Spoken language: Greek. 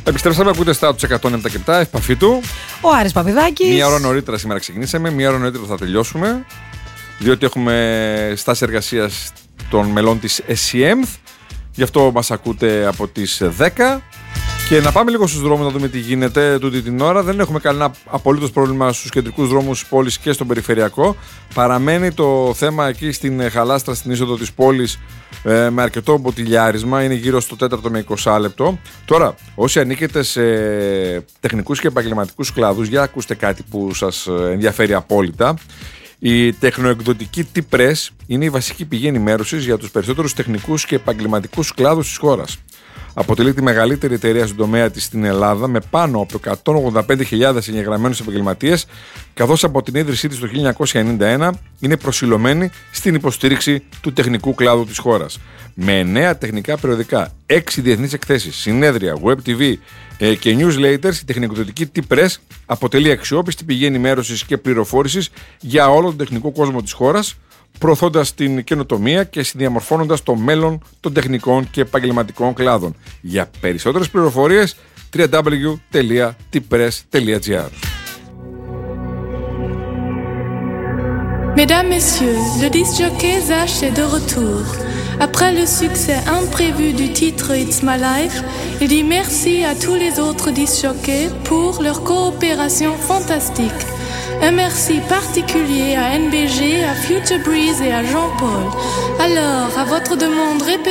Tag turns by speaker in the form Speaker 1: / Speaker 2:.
Speaker 1: Επιστρέψαμε, ακούτε στα 107 επαφή του.
Speaker 2: Ο Άρης Παπηδάκης.
Speaker 1: Μία ώρα νωρίτερα σήμερα ξεκινήσαμε, μία ώρα νωρίτερα θα τελειώσουμε. Διότι έχουμε στάση εργασίας των μελών της ΕΣΥΕΜΘ. Γι' αυτό μας ακούτε από τις 10. Και να πάμε λίγο στους δρόμους να δούμε τι γίνεται τούτη την ώρα. Δεν έχουμε κανένα απολύτως πρόβλημα στους κεντρικούς δρόμους της πόλης και στον περιφερειακό. Παραμένει το θέμα εκεί στην Χαλάστρα, στην είσοδο της πόλης, με αρκετό μποτιλιάρισμα. Είναι γύρω στο 4ο με 20 λεπτό. Τώρα, όσοι ανήκετε σε τεχνικούς και επαγγελματικούς κλάδους, για ακούστε κάτι που σας ενδιαφέρει απόλυτα. Η τεχνοεκδοτική T-Press είναι η βασική πηγή ενημέρωσης για τους περισσότερους τεχνικούς και επαγγελματικούς κλάδους της χώρας. Αποτελεί τη μεγαλύτερη εταιρεία στον τομέα της στην Ελλάδα, με πάνω από 185.000 εγγεγραμμένους επαγγελματίες, καθώς από την ίδρυσή της το 1991 είναι προσιλωμένη στην υποστήριξη του τεχνικού κλάδου της χώρας. Με 9 τεχνικά περιοδικά, 6 διεθνείς εκθέσεις, συνέδρια, web TV και newsletters, η τεχνικοδοτική T-Press αποτελεί αξιόπιστη πηγή ενημέρωσης και πληροφόρησης για όλο τον τεχνικό κόσμο της χώρας, προωθώντας την καινοτομία και συνδιαμορφώνοντας το μέλλον των τεχνικών και επαγγελματικών κλάδων. Για περισσότερες πληροφορίες, www.tpress.gr.
Speaker 3: Mesdames, Messieurs, le disc jockey Zach est de retour. Après le succès imprévu du titre It's My Life, il dit merci à tous les autres disc jockeys pour leur coopération fantastique. Un merci particulier à NBG, à Future Breeze et à Jean-Paul. Alors, à votre demande répétée,